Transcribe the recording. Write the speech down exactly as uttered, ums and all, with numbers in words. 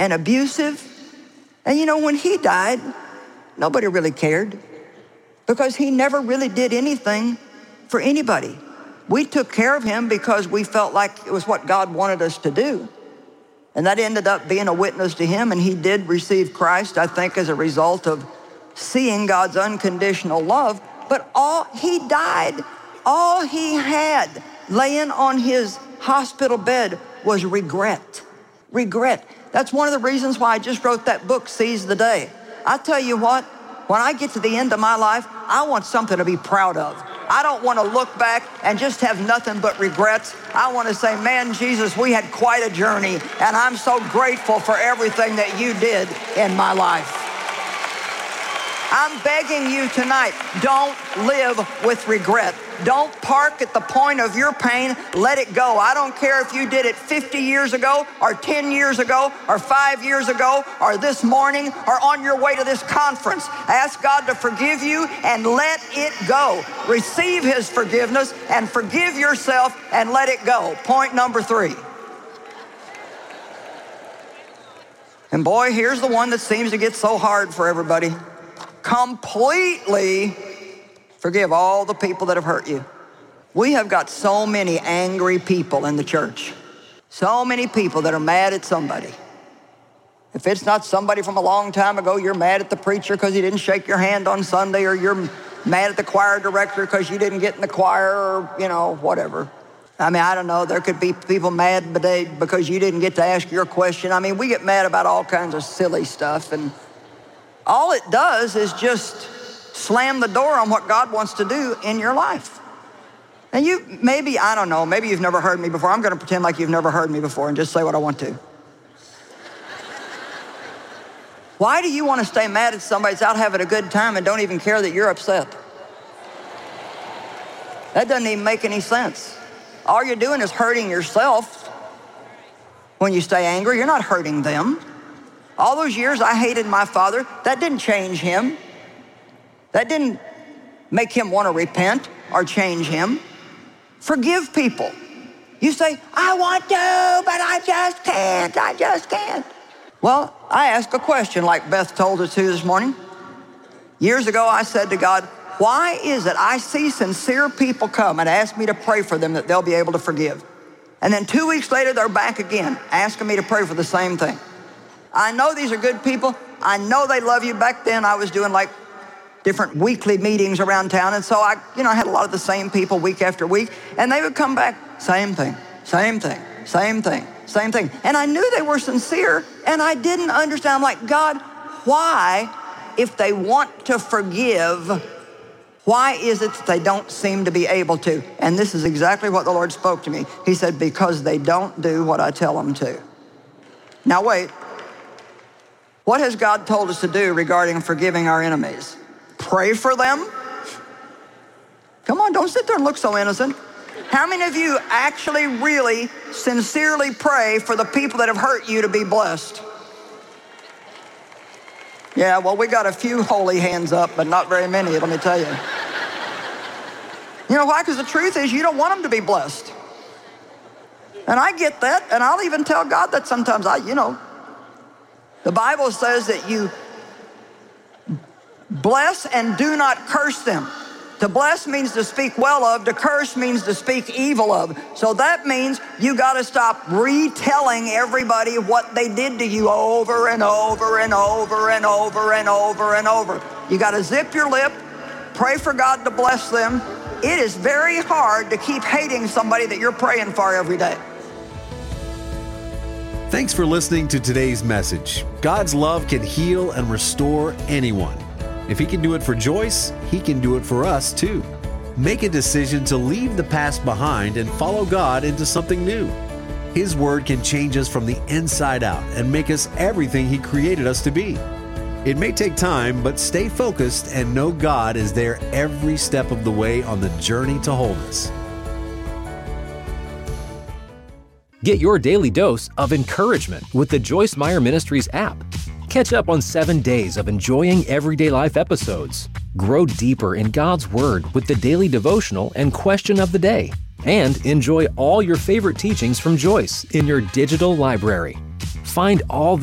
and abusive. And you know, when he died, nobody really cared because he never really did anything for anybody. We took care of him because we felt like it was what God wanted us to do. And that ended up being a witness to him, and he did receive Christ, I think, as a result of seeing God's unconditional love. But all he died, all he had laying on his hospital bed was regret. Regret. That's one of the reasons why I just wrote that book, Seize the Day. I tell you what, when I get to the end of my life, I want something to be proud of. I don't want to look back and just have nothing but regrets. I want to say, man, Jesus, we had quite a journey, and I'm so grateful for everything that you did in my life. I'm begging you tonight, don't live with regret. Don't park at the point of your pain. Let it go. I don't care if you did it fifty years ago or ten years ago or five years ago or this morning or on your way to this conference. Ask God to forgive you and let it go. Receive his forgiveness and forgive yourself and let it go. Point number three. And boy, here's the one that seems to get so hard for everybody. Completely forgive all the people that have hurt you. We have got so many angry people in the church. So many people that are mad at somebody. If it's not somebody from a long time ago, you're mad at the preacher because he didn't shake your hand on Sunday, or you're mad at the choir director because you didn't get in the choir, or, you know, whatever. I mean, I don't know. There could be people mad today because you didn't get to ask your question. I mean, we get mad about all kinds of silly stuff, and all it does is just slam the door on what God wants to do in your life. And you, maybe, I don't know, maybe you've never heard me before. I'm going to pretend like you've never heard me before and just say what I want to. Why do you want to stay mad at somebody that's out having a good time and don't even care that you're upset? That doesn't even make any sense. All you're doing is hurting yourself when you stay angry. You're not hurting them. All those years I hated my father, that didn't change him. That didn't make him want to repent or change him. Forgive people. You say, I want to, but I just can't, I just can't. Well, I ask a question like Beth told us to this morning. Years ago, I said to God, why is it I see sincere people come and ask me to pray for them that they'll be able to forgive? And then two weeks later, they're back again, asking me to pray for the same thing. I know these are good people. I know they love you. Back then, I was doing like different weekly meetings around town. And so I, you know, I had a lot of the same people week after week. And they would come back, same thing, same thing, same thing, same thing. And I knew they were sincere. And I didn't understand. I'm like, God, why, if they want to forgive, why is it that they don't seem to be able to? And this is exactly what the Lord spoke to me. He said, because they don't do what I tell them to. Now, wait. What has God told us to do regarding forgiving our enemies? Pray for them? Come on, don't sit there and look so innocent. How many of you actually really sincerely pray for the people that have hurt you to be blessed? Yeah, well, we got a few holy hands up, but not very many, let me tell you. You know why? Because the truth is you don't want them to be blessed. And I get that, and I'll even tell God that sometimes. I, you know, the Bible says that you bless and do not curse them. To bless means to speak well of. To curse means to speak evil of. So that means you got to stop retelling everybody what they did to you over and over and over and over and over and over. You got to zip your lip, pray for God to bless them. It is very hard to keep hating somebody that you're praying for every day. Thanks for listening to today's message. God's love can heal and restore anyone. If He can do it for Joyce, He can do it for us too. Make a decision to leave the past behind and follow God into something new. His Word can change us from the inside out and make us everything He created us to be. It may take time, but stay focused and know God is there every step of the way on the journey to wholeness. Get your daily dose of encouragement with the Joyce Meyer Ministries app. Catch up on seven days of enjoying everyday life episodes. Grow deeper in God's Word with the daily devotional and question of the day. And enjoy all your favorite teachings from Joyce in your digital library. Find all